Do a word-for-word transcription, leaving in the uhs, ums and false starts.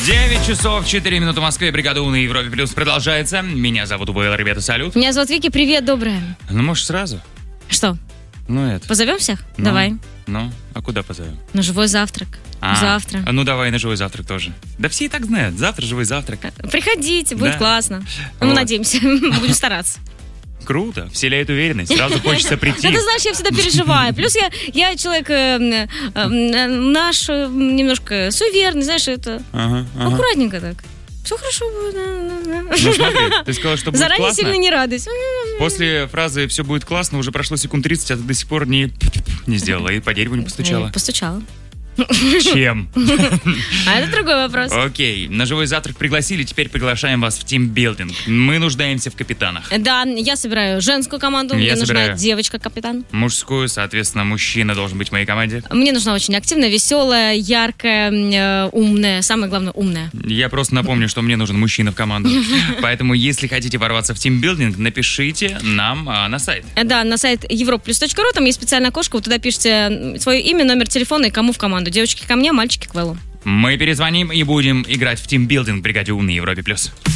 девять часов четыре минуты в Москве. Бригада У на Европе Плюс продолжается. Меня зовут Уэлл, ребята, салют. Меня зовут Вики, привет, доброе. Ну, может, сразу? Что? Ну, это. Позовем всех? Ну, Давай. Ну, а куда позовем? На живой завтрак. А, Завтра. Ну, давай на живой завтрак тоже. Да все и так знают. Завтра живой завтрак. Приходите, будет Да. классно. Вот. Мы надеемся, будем стараться. Круто, вселяет уверенность. Сразу хочется прийти. Да ты знаешь, я всегда переживаю. Плюс я, я человек э, э, наш, э, немножко суеверный, знаешь, это Ага, ага. аккуратненько так. Все хорошо будет. Ну, смотри, ты сказала, что будет Заранее классно. сильно не радуйся. После фразы «все будет классно» уже прошло секунд тридцать, а ты до сих пор не, не сделала и по дереву не постучала. Я Постучала. Чем? А это другой вопрос. Окей, на живой завтрак пригласили, теперь приглашаем вас в тимбилдинг. Мы нуждаемся в капитанах. Да, я собираю женскую команду, Я мне нужна собираю. девочка-капитан. Мужскую, соответственно, мужчина должен быть в моей команде. Мне нужна очень активная, веселая, яркая, э, умная, самое главное, умная. Я просто напомню, что мне нужен мужчина в команду. Поэтому, если хотите ворваться в тимбилдинг, напишите нам а, на сайт. Э, Да, на сайт европлюс точка ру, там есть специальная окошко, вы туда пишете свое имя, номер телефона и кому в команду. Девочки ко мне, мальчики к Вэллу. Мы перезвоним и будем играть в тимбилдинг в бригаде У на Европе Плюс.